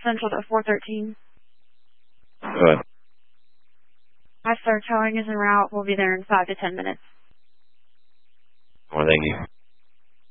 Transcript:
Central to 413. Good. Hi, sir. Towing is en route. We'll be there in 5 to 10 minutes. Well, thank you.